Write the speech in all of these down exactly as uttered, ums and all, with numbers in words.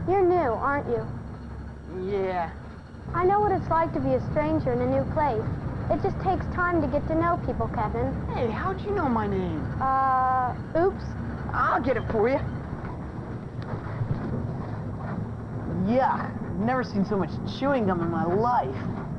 You're new, aren't you? Yeah. I know what it's like to be a stranger in a new place. It just takes time to get to know people, Kevin. Hey, how'd you know my name? Uh, oops. I'll get it for you. Yeah, never seen so much chewing gum in my life.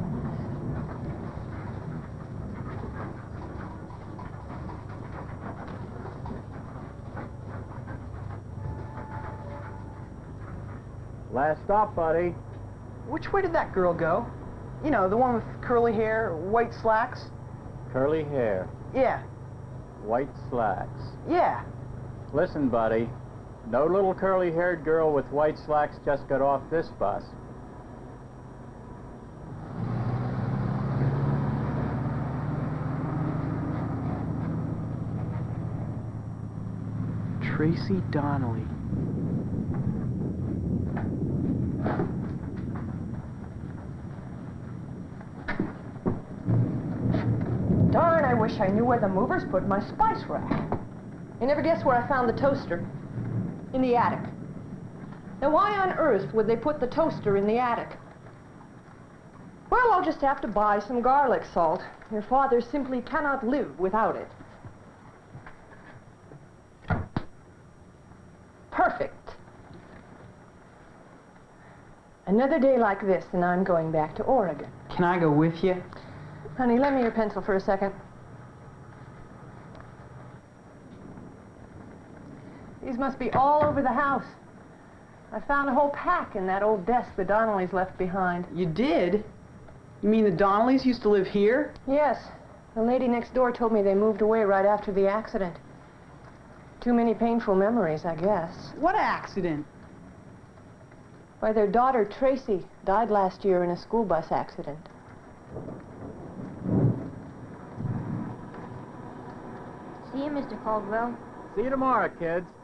Last stop, buddy. Which way did that girl go? You know, the one with curly hair, white slacks? Curly hair, Yeah, white slacks. yeah. Listen, buddy, no little curly-haired girl with white slacks just got off this bus. Tracy Donnelly. Darn, I wish I knew where the movers put my spice rack. You never guess where I found the toaster? In the attic. Now, why on earth would they put the toaster in the attic? Well, I'll just have to buy some garlic salt. Your father simply cannot live without it. Perfect. Another day like this, and I'm going back to Oregon. Can I go with you? Honey, lend me your pencil for a second. These must be all over the house. I found a whole pack in that old desk the Donnellys left behind. You did? You mean the Donnellys used to live here? Yes. The lady next door told me they moved away right after the accident. Too many painful memories, I guess. What accident? Why, their daughter, Tracy, died last year in a school bus accident. See you, Mister Caldwell. See you tomorrow, kids.